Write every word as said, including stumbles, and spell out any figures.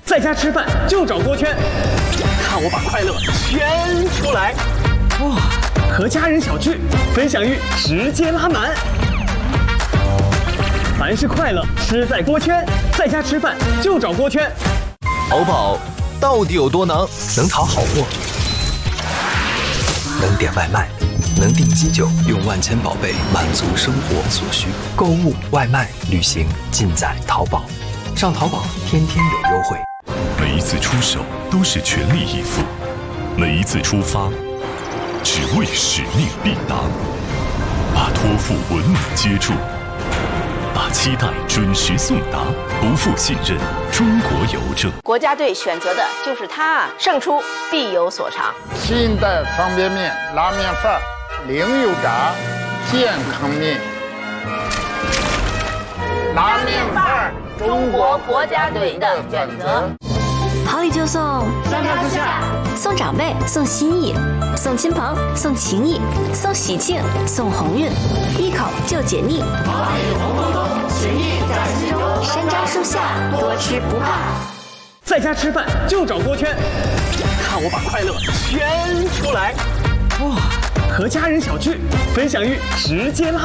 在家吃饭就找锅圈，看我把快乐圈出来。哇，和家人小聚，分享欲直接拉满。凡是快乐，吃在锅圈。在家吃饭就找锅圈。 淘宝到底有多能？能淘好货，能点外卖，能订机酒，用万千宝贝满足生活所需。购物、外卖、旅行，尽在淘宝。上淘宝，天天有优惠。 每一次出手都是全力以赴，每一次出发，只为使命必达。把托付稳稳接住，把期待准时送达，不负信任。中国邮政国家队选择的就是它，胜出必有所长。 新一代方便面拉面饭，零油炸，健康面。 拉面饭，中国国家队的选择。 好礼就送， 三上四下， 送长辈，送心意，送亲朋，送情谊，送喜庆，送鸿运，一口就解腻。 好礼红彤彤，情谊在心中。 山楂树下，多吃不怕。 在家吃饭就找锅圈，看我把快乐圈出来。哇，和家人小聚，分享欲直接拉。